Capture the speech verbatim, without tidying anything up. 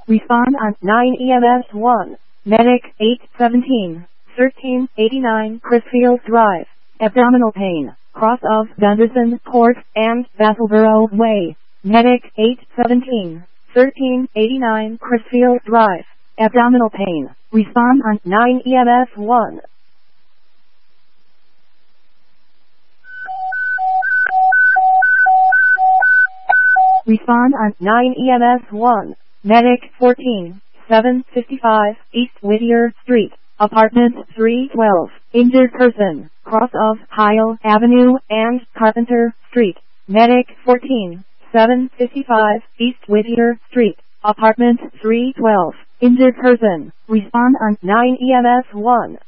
Respond on nine E M S one. Medic eight seventeen, thirteen eighty-nine Chrisfield Drive. Abdominal pain. Cross of Gunderson Court and Vassalboro Way. Medic eight seventeen, thirteen eighty-nine Chrisfield Drive. Abdominal pain. Respond on nine E M S one. Respond on nine E M S one. Medic fourteen, seven fifty-five East Whittier Street. Apartment three twelve. Injured person. Cross of Kyle Avenue and Carpenter Street. Medic fourteen, seven fifty-five East Whittier Street. Apartment three twelve. Injured person. Respond on nine E M S one.